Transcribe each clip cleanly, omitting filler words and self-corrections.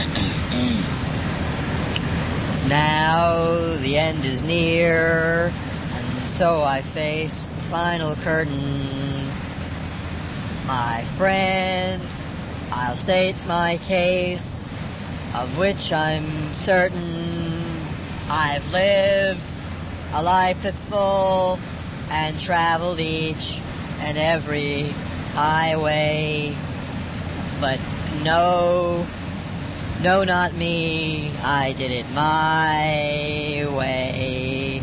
Now the end is near, and so I face the final curtain. My friend, I'll state my case, of which I'm certain. I've lived a life that's full and traveled each and every highway. But no, not me. I did it my way.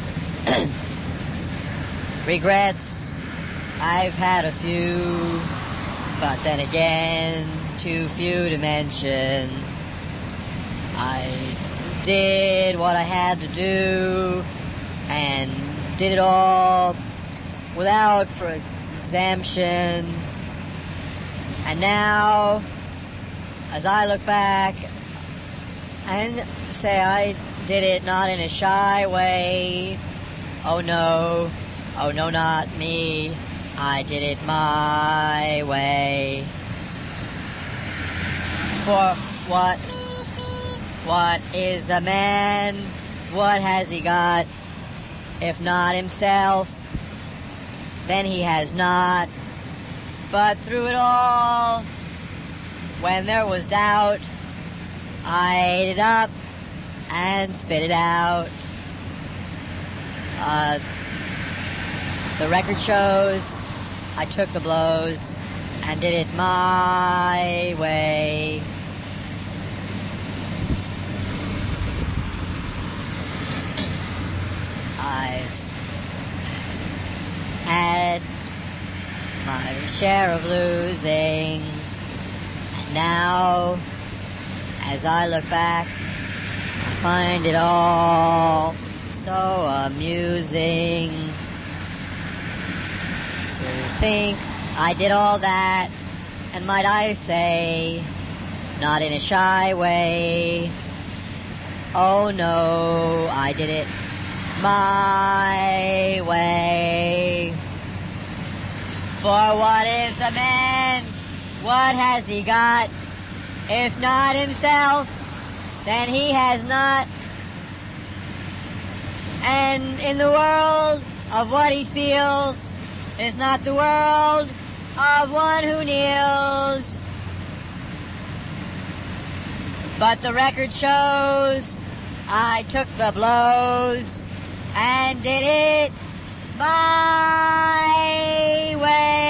Regrets, I've had a few, but then again, too few to mention. I did what I had to do, and did it all without exemption. And now, as I look back and say I did it not in a shy way, oh no, not me, I did it my way. For what is a man? What has he got? If not himself, then he has not. But through it all, when there was doubt, I ate it up and spit it out. The record shows I took the blows and did it my way. I've had my share of losing, and now, as I look back, I find it all so amusing to think I did all that, and might I say, not in a shy way. Oh no, I did it my way. For what is a man? What has he got? If not himself, then he has not. And in the world of what he feels is not the world of one who kneels. But the record shows I took the blows and did it my way.